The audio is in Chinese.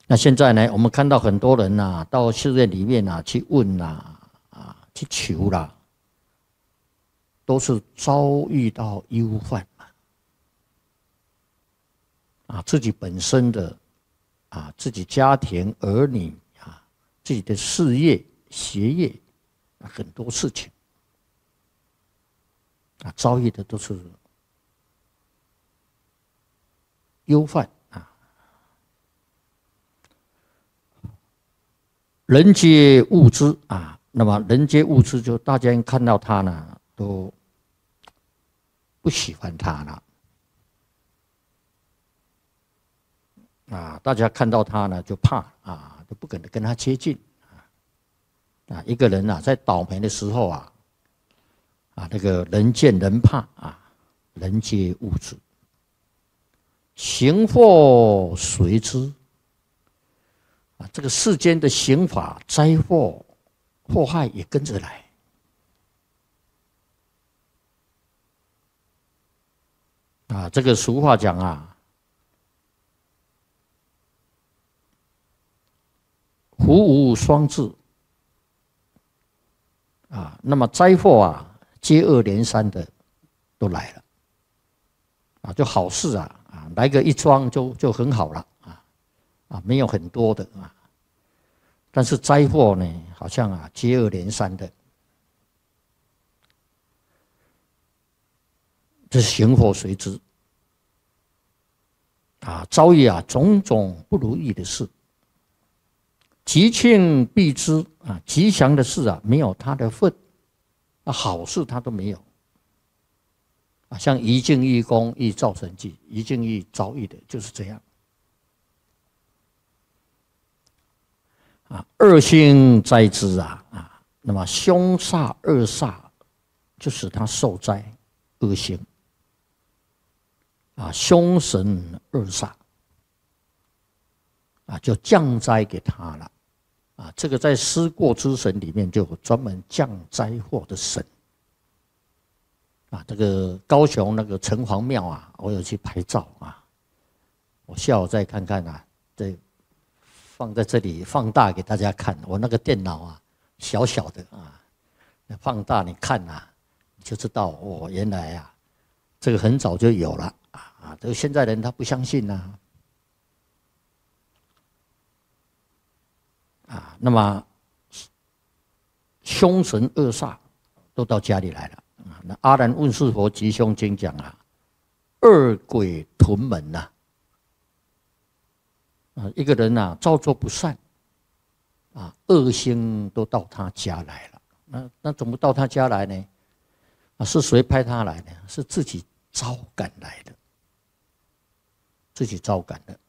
那现在呢，我们看到很多人呐、到寺院里面去问去求啦，都是遭遇到忧患自己本身的自己家庭儿女自己的事业学业很多事情遭遇的都是忧患人皆物之那么人皆物之，就大家看到他呢，都不喜欢他了大家看到他呢就怕都不敢跟他接近一个人在倒霉的时候那个人见人怕人皆物之，行祸随之这个世间的刑法灾祸祸害也跟着来这个俗话讲福无双至那么灾祸接二连三的都来了就好事来个一桩就很好了没有很多的但是灾祸呢，好像接二连三的，这是行祸随之遭遇种种不如意的事，吉庆必之吉祥的事没有他的份好事他都没有像一境一功一造成绩，一境一遭遇的就是这样恶星灾之那么凶煞恶煞就使他受灾，恶星凶神恶煞就降灾给他了这个在思过之神里面就有专门降灾祸的神这个高雄那个城隍庙我有去拍照我下午再看看这放在这里放大给大家看，我那个电脑小小的放大你看你就知道原来这个很早就有了这个现在人他不相信那么凶神恶煞都到家里来了那阿难问世佛吉凶经讲恶鬼屯门一个人造作不善恶星都到他家来了那怎么到他家来呢是谁派他来呢？是自己招赶来的，自己招赶的